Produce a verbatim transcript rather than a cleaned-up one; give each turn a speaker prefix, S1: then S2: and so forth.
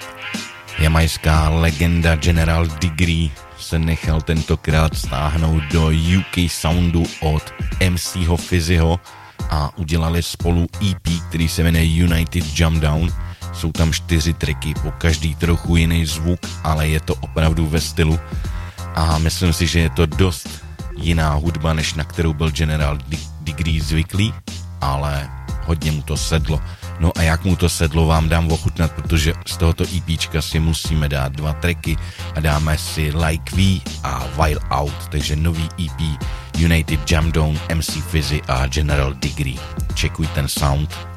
S1: Jamajská legenda General Degree se nechal tentokrát stáhnout do U K Soundu od M C ho Fizzyho a udělali spolu E P, který se jmenuje United Jump Down. Jsou tam čtyři tracky, po každý trochu jiný zvuk, ale je to opravdu ve stylu a myslím si, že je to dost jiná hudba, než na kterou byl General Degree zvyklý, ale hodně mu to sedlo. No a jak mu to sedlo, vám dám ochutnat, protože z tohoto EPčka si musíme dát dva tracky a dáme si Like V a Wild Out, takže nový E P United Jump Down, M C Fizzy a General Degree. Čekuj ten sound.